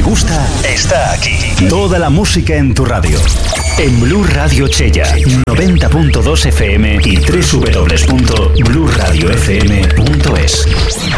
gusta está aquí. Toda la música en tu radio. En Blu Radio Chella, 90.2 FM y www.bluradiofm.es.